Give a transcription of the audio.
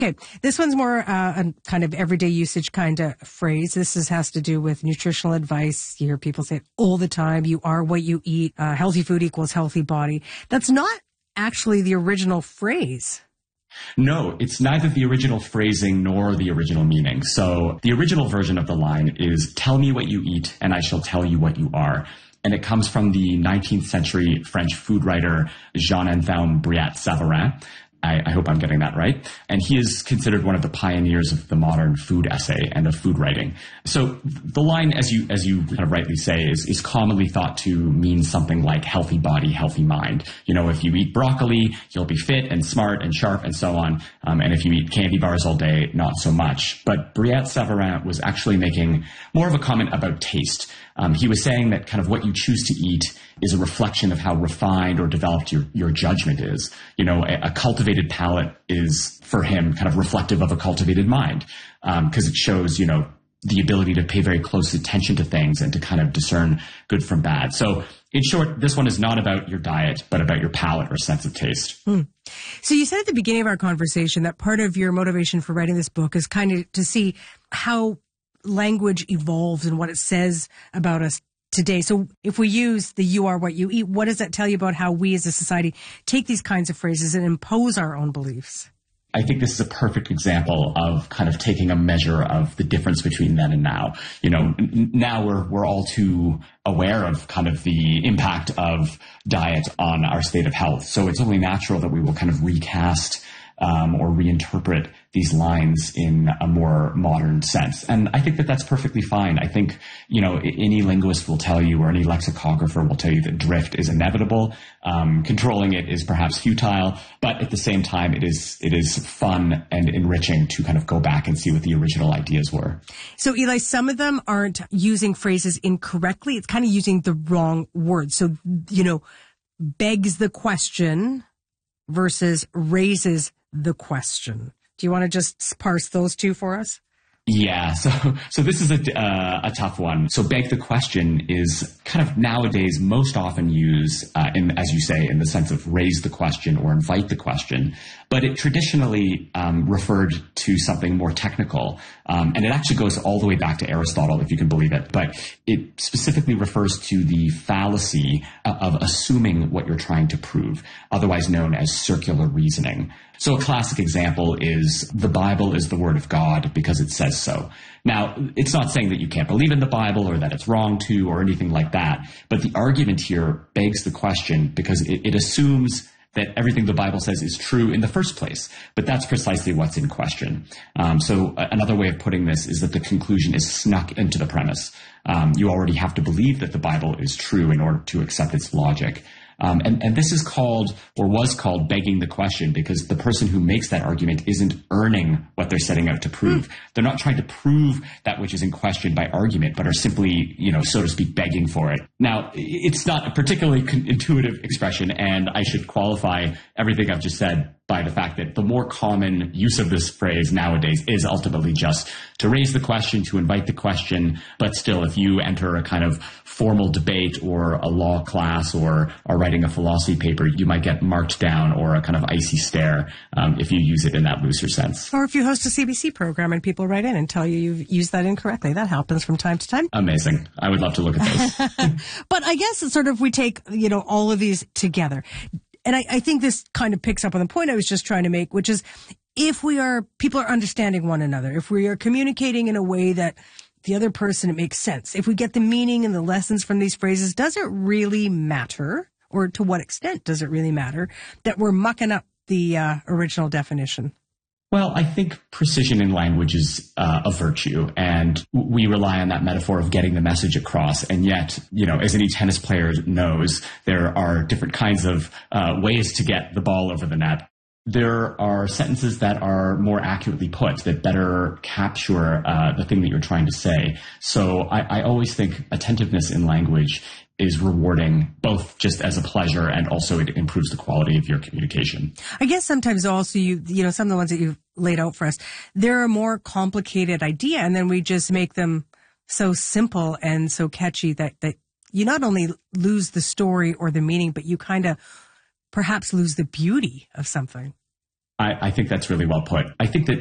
Okay, this one's more a kind of everyday usage kind of phrase. Has to do with nutritional advice. You hear people say it all the time. You are what you eat. Healthy food equals healthy body. That's not actually the original phrase. No, it's neither the original phrasing nor the original meaning. So the original version of the line is, tell me what you eat and I shall tell you what you are. And it comes from the 19th century French food writer Jean-Antoine Brillat-Savarin. I hope I'm getting that right. And he is considered one of the pioneers of the modern food essay and of food writing. So the line, as you kind of rightly say, is commonly thought to mean something like healthy body, healthy mind. You know, if you eat broccoli, you'll be fit and smart and sharp and so on. And if you eat candy bars all day, not so much. But Brillat-Savarin was actually making more of a comment about taste. He was saying that kind of what you choose to eat is a reflection of how refined or developed your judgment is. You know, a cultivated palate is, for him, kind of reflective of a cultivated mind, because it shows, you know, the ability to pay very close attention to things and to kind of discern good from bad. So in short, this one is not about your diet, but about your palate or sense of taste. So you said at the beginning of our conversation that part of your motivation for writing this book is kind of to see how language evolves and what it says about us today. So if we use the you are what you eat, what does that tell you about how we as a society take these kinds of phrases and impose our own beliefs? I think this is a perfect example of kind of taking a measure of the difference between then and now. You know, now we're all too aware of kind of the impact of diet on our state of health. So it's only natural that we will kind of recast or reinterpret these lines in a more modern sense. And I think that that's perfectly fine. I think, you know, any linguist will tell you, or any lexicographer will tell you, that drift is inevitable. Controlling it is perhaps futile, but at the same time, it is fun and enriching to kind of go back and see what the original ideas were. So, Eli, some of them aren't using phrases incorrectly. It's kind of using the wrong words. So, you know, begs the question versus raises the question. Do you want to just parse those two for us? Yeah, so this is a tough one. So beg the question is kind of nowadays most often used in, as you say, in the sense of raise the question or invite the question, but it traditionally referred to something more technical, and it actually goes all the way back to Aristotle, if you can believe it. But it specifically refers to the fallacy of assuming what you're trying to prove, otherwise known as circular reasoning. So a classic example is the Bible is the word of God because it says so. Now, it's not saying that you can't believe in the Bible or that it's wrong to or anything like that, but the argument here begs the question because it assumes that everything the Bible says is true in the first place. But that's precisely what's in question. So another way of putting this is that the conclusion is snuck into the premise. You already have to believe that the Bible is true in order to accept its logic. And this is called, or was called, begging the question, because the person who makes that argument isn't earning what they're setting out to prove. They're not trying to prove that which is in question by argument, but are simply, you know, so to speak, begging for it. Now, it's not a particularly intuitive expression, and I should qualify everything I've just said by the fact that the more common use of this phrase nowadays is ultimately just to raise the question, to invite the question. But still, if you enter a kind of formal debate or a law class or are writing a philosophy paper, you might get marked down or a kind of icy stare if you use it in that looser sense. Or if you host a CBC program and people write in and tell you you've used that incorrectly. That happens from time to time. Amazing. I would love to look at those. But I guess it's sort of, we take, you know, all of these together. And I think this kind of picks up on the point I was just trying to make, which is if people are understanding one another, if we are communicating in a way that the other person, it makes sense. If we get the meaning and the lessons from these phrases, does it really matter? Or to what extent does it really matter that we're mucking up the original definition? Well, I think precision in language is a virtue, and we rely on that metaphor of getting the message across. And yet, you know, as any tennis player knows, there are different kinds of ways to get the ball over the net. There are sentences that are more accurately put, that better capture the thing that you're trying to say. So I always think attentiveness in language is rewarding, both just as a pleasure and also it improves the quality of your communication. I guess sometimes also you know, some of the ones that you've laid out for us, they're a more complicated idea, and then we just make them so simple and so catchy that you not only lose the story or the meaning, but you kind of perhaps lose the beauty of something. I think that's really well put. I think that